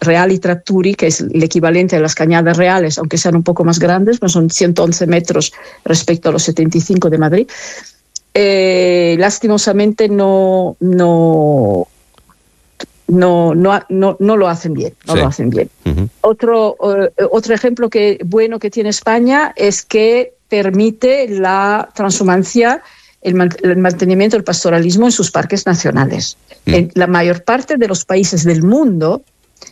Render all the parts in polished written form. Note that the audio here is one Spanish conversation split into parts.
Reali Tratturi, que es el equivalente a las Cañadas Reales, aunque sean un poco más grandes, pues son 111 metros respecto a los 75 de Madrid. Lastimosamente no lo hacen bien. Lo hacen bien. Uh-huh. Otro ejemplo bueno que tiene España es que permite la transhumancia, el mantenimiento del pastoralismo en sus parques nacionales. En la mayor parte de los países del mundo,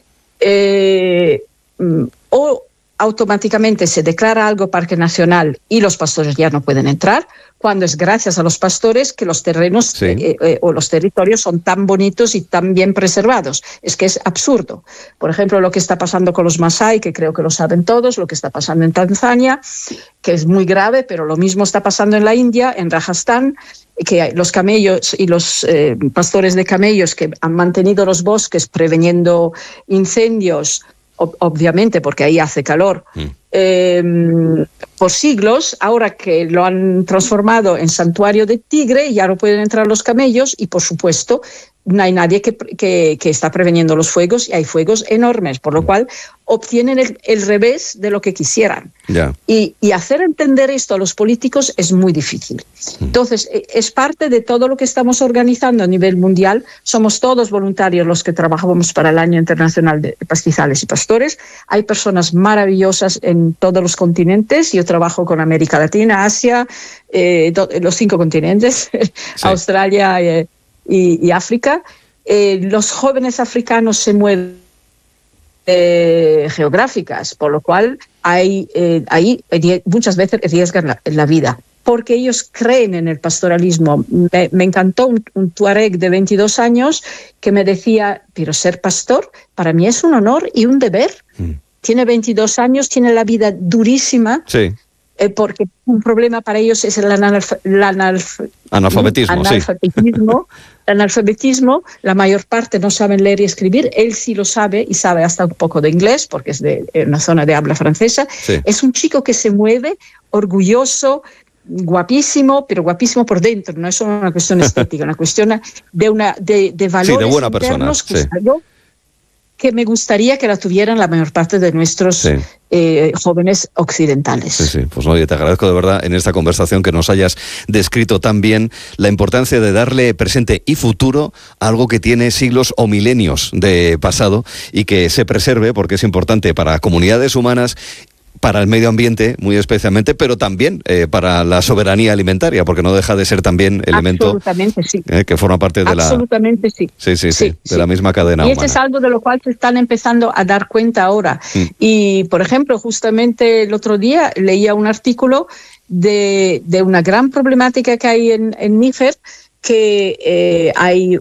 o automáticamente se declara algo parque nacional y los pastores ya no pueden entrar, cuando es gracias a los pastores que los terrenos o los territorios son tan bonitos y tan bien preservados. Es que es absurdo. Por ejemplo, lo que está pasando con los Masái, que creo que lo saben todos, lo que está pasando en Tanzania, que es muy grave, pero lo mismo está pasando en la India, en Rajasthan, que los camellos y los pastores de camellos que han mantenido los bosques preveniendo incendios, obviamente porque ahí hace calor, por siglos, ahora que lo han transformado en santuario de tigre, ya no pueden entrar los camellos y, por supuesto, no hay nadie que está preveniendo los fuegos y hay fuegos enormes, por lo cual obtienen el revés de lo que quisieran. Yeah. Y hacer entender esto a los políticos es muy difícil. Entonces, es parte de todo lo que estamos organizando a nivel mundial. Somos todos voluntarios los que trabajamos para el Año Internacional de Pastizales y Pastores. Hay personas maravillosas en todos los continentes. Yo trabajo con América Latina, Asia, los 5 continentes, Australia y África. Los jóvenes africanos se mueven geográficas, por lo cual ahí muchas veces arriesgan la vida, porque ellos creen en el pastoralismo. Me encantó un tuareg de 22 años que me decía, pero ser pastor para mí es un honor y un deber. Tiene 22 años, tiene la vida durísima. Sí. Porque un problema para ellos es el analfabetismo. La mayor parte no saben leer y escribir. Él sí lo sabe y sabe hasta un poco de inglés porque es de una zona de habla francesa. Sí. Es un chico que se mueve, guapísimo, pero guapísimo por dentro. No es solo una cuestión estética, una cuestión de valores de buena persona. Que me gustaría que la tuvieran la mayor parte de nuestros jóvenes occidentales. Sí. Pues oye, te agradezco de verdad en esta conversación que nos hayas descrito tan bien la importancia de darle presente y futuro a algo que tiene siglos o milenios de pasado y que se preserve porque es importante para comunidades humanas, para el medio ambiente, muy especialmente, pero también para la soberanía alimentaria, porque no deja de ser también elemento que forma parte de de la misma cadena humana. Y es algo de lo cual se están empezando a dar cuenta ahora. Y, por ejemplo, justamente el otro día leía un artículo de una gran problemática que hay en Níger, que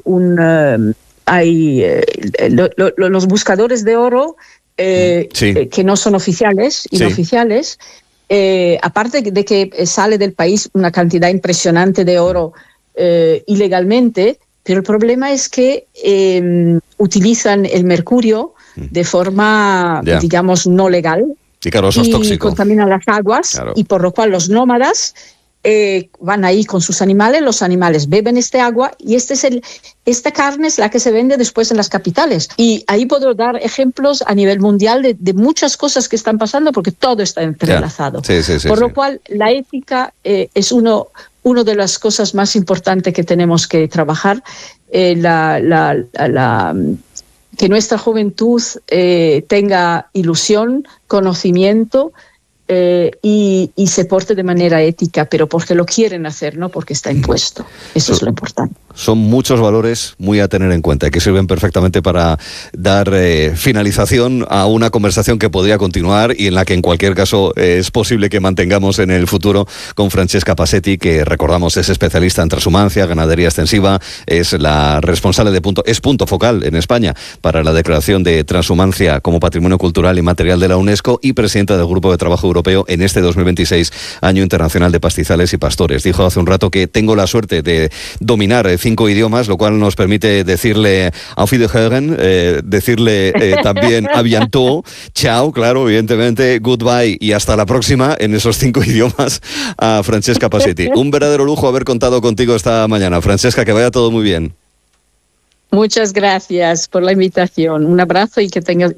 los buscadores de oro que no son inoficiales, aparte de que sale del país una cantidad impresionante de oro ilegalmente, pero el problema es que utilizan el mercurio de forma, digamos, no legal. Sí, claro, eso es tóxico. Y contaminan las aguas, y por lo cual los nómadas van ahí con sus animales, los animales beben este agua y esta carne es la que se vende después en las capitales. Y ahí puedo dar ejemplos a nivel mundial de muchas cosas que están pasando porque todo está entrelazado. Por lo cual la ética es una de las cosas más importantes que tenemos que trabajar, que nuestra juventud tenga ilusión, conocimiento, y se porte de manera ética, pero porque lo quieren hacer, no porque está impuesto. Eso es lo importante. Son muchos valores muy a tener en cuenta y que sirven perfectamente para dar finalización a una conversación que podría continuar y en la que en cualquier caso es posible que mantengamos en el futuro con Francesca Pasetti, que recordamos es especialista en transhumancia, ganadería extensiva, es la responsable es punto focal en España para la declaración de transhumancia como patrimonio cultural y material de la UNESCO y presidenta del Grupo de Trabajo Europeo en este 2026, Año Internacional de Pastizales y Pastores. Dijo hace un rato que tengo la suerte de dominar 5 idiomas, lo cual nos permite decirle Auf Wiederhören, decirle también a bientôt, chao, claro, evidentemente, goodbye y hasta la próxima en esos 5 idiomas a Francesca Pasetti. Un verdadero lujo haber contado contigo esta mañana. Francesca, que vaya todo muy bien. Muchas gracias por la invitación. Un abrazo y que